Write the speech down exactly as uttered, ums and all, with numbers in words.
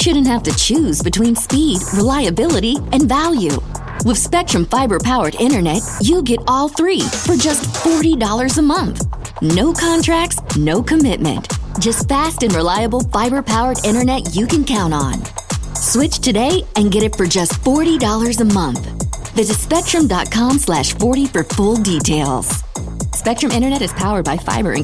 shouldn't have to choose between speed, reliability, and value. With Spectrum Fiber-powered internet, you get all three for just forty dollars a month. No contracts, no commitment. Just fast and reliable fiber-powered internet you can count on. Switch today and get it for just forty dollars a month. Visit spectrum dot com slash forty for full details. Spectrum Internet is powered by fiber and